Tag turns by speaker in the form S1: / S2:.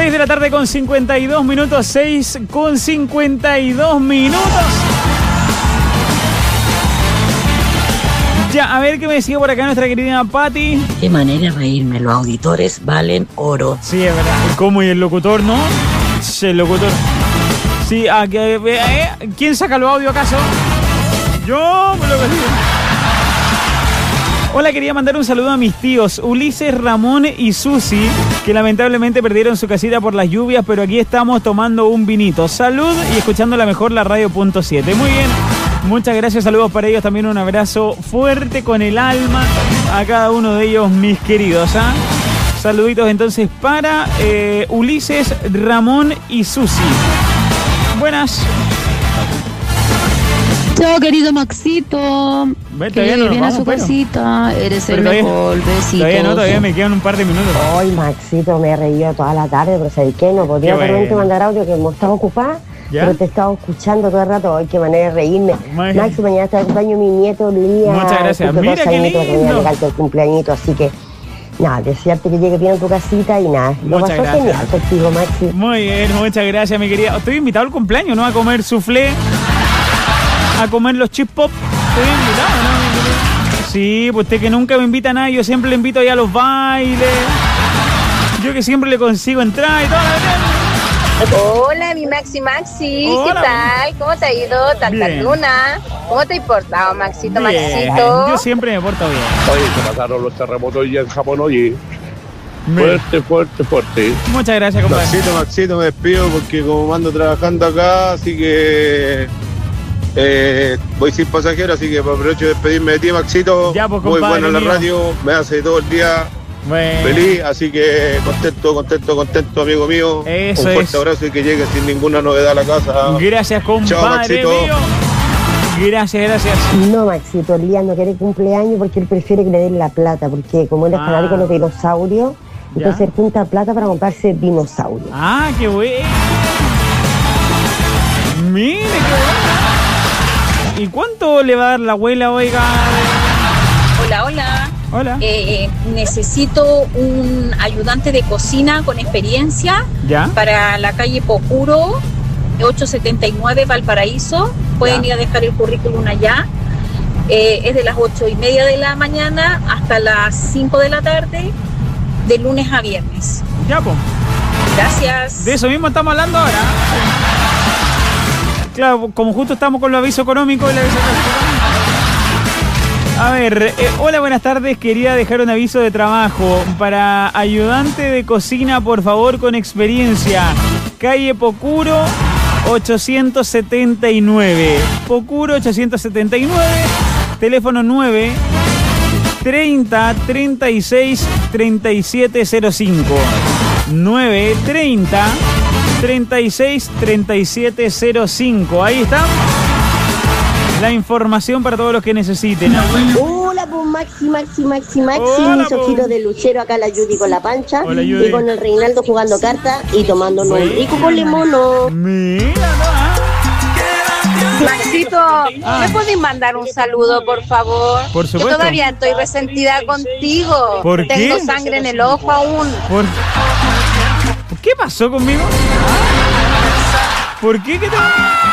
S1: 6 de la tarde con 52 minutos. 6 con 52 minutos. Ya, a ver qué me decía por acá nuestra querida Patti.
S2: Qué manera de reírme, los auditores valen oro.
S1: Sí, es verdad. ¿Cómo? ¿Y el locutor, no? Sí, el locutor. Sí, ¿quién saca los audios acaso? Yo me lo pedí. Hola, quería mandar un saludo a mis tíos Ulises, Ramón y Susi, que lamentablemente perdieron su casita por las lluvias, pero aquí estamos tomando un vinito. Salud y escuchando la mejor, la radio.7. Muy bien. Muchas gracias, saludos para ellos, también un abrazo fuerte con el alma a cada uno de ellos, mis queridos. Saluditos entonces para Ulises, Ramón y Susi. Buenas.
S3: Chao, querido Maxito.
S1: Que viene
S3: a su casita. Eres el mejor, besito.
S1: Todavía me quedan un par de minutos.
S4: Hoy, Maxito, me he reído toda la tarde, pero ¿sabes qué? No podía realmente mandar audio, que estaba ocupada. ¿Ya? Pero te he estado escuchando todo el rato. ¡Ay, qué manera de reírme! Maxi, mañana está el cumpleaños mi nieto Lía.
S1: Muchas gracias. Mira qué lindo.
S4: Que me regalaste el cumpleañito, así que nada, desearte que llegue bien a tu casita y nada. Lo pasó genial contigo, Maxi.
S1: Muy bien, muchas gracias, mi querida. Estoy invitado al cumpleaños, ¿no? A comer soufflé, a comer los chip pop. Estoy invitado, ¿no? Sí, pues usted que nunca me invita a nada, yo siempre le invito allá a los bailes. Yo que siempre le consigo entrar y todo.
S5: Hola, mi Maxi. Hola. ¿Qué tal? ¿Cómo te ha ido? Tanta luna. ¿Cómo te has portado, Maxito, bien. Maxito?
S1: Yo siempre me porto bien.
S6: Oye, se pasaron los terremotos ya en Japón, oye. Fuerte.
S1: Muchas gracias, compadre.
S6: Maxito, me despido porque como ando trabajando acá, así que voy sin pasajero, así que aprovecho de despedirme de ti, Maxito.
S1: Ya, pues,
S6: muy buena la radio, me hace todo el día feliz, así que contento, amigo mío.
S1: Eso
S6: un fuerte abrazo y que llegue sin ninguna novedad a la casa.
S1: Gracias, compadre.
S6: Chao, Maxito.
S1: Mío. Gracias.
S4: No, Maxito, Lía no quiere cumpleaños porque él prefiere que le den la plata, porque como él es fanático de los dinosaurios, entonces él junta plata para comprarse dinosaurios.
S1: Ah, qué bueno. Mire, qué bueno. ¿Y cuánto le va a dar la abuela, oiga?
S7: Hola. Necesito un ayudante de cocina con experiencia para la calle Pocuro, 879 Valparaíso. Pueden ir a dejar el currículum allá. Es de las 8:30 de la mañana hasta las 5 de la tarde, de lunes a viernes.
S1: Ya, pues.
S7: Gracias.
S1: De eso mismo estamos hablando ahora. Claro, como justo estamos con el aviso económico y la aviso económico. A ver, hola, buenas tardes. Quería dejar un aviso de trabajo para ayudante de cocina, por favor, con experiencia. Calle Pocuro, 879. Pocuro, 879. Teléfono 9 30 36 3705. 9 30 36 3705. Ahí está la información para todos los que necesiten.
S4: Hola, pues Maxi, mis ojitos de luchero, acá la Judy con la pancha.
S1: Hola, Judy.
S4: Y con el Reinaldo jugando cartas y tomándonos un rico mono.
S1: Mira,
S5: Maxito, ¿me puedes mandar un saludo, por favor?
S1: Por supuesto.
S5: Yo todavía estoy resentida contigo.
S1: ¿Por qué?
S5: Tengo sangre en el ojo aún.
S1: ¿Qué pasó conmigo? ¿Por qué? ¿Qué te...